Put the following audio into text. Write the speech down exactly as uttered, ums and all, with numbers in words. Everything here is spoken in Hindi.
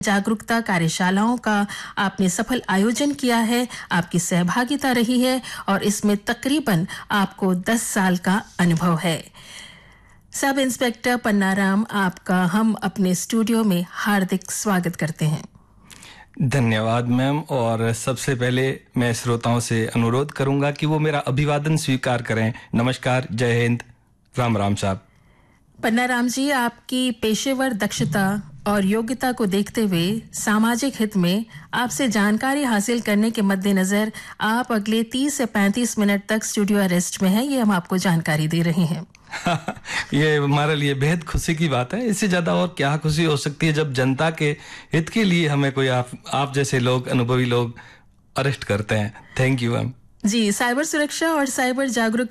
जागरूकता कार्यशालाओं का आपने सफल आयोजन किया है, आपकी सहभागिता रही है और इसमें तकरीबन आपको दस साल का अनुभव है। सब इंस्पेक्टर पन्नाराम, आपका हम अपने स्टूडियो में हार्दिक स्वागत करते हैं। धन्यवाद मैम। और सबसे पहले मैं श्रोताओं से अनुरोध करूंगा कि वो मेरा अभिवादन स्वीकार करें। नमस्कार, जय हिंद, राम राम साहब। पन्नाराम जी, आपकी पेशेवर दक्षता और योग्यता को देखते हुए सामाजिक हित में आपसे जानकारी हासिल करने के मद्देनजर आप अगले तीस से पैंतीस मिनट तक स्टूडियो अरेस्ट में हैं, ये हम आपको जानकारी दे रहे हैं। ये हमारे लिए बेहद खुशी की बात है। इससे ज्यादा और क्या खुशी हो सकती है जब जनता के हित के लिए हमें कोई आप आप जैसे लोग, अनुभवी लोग अरेस्ट करते हैं। Thank you ma'am. Ji, cyber सुरक्षा और साइबर जागरूकता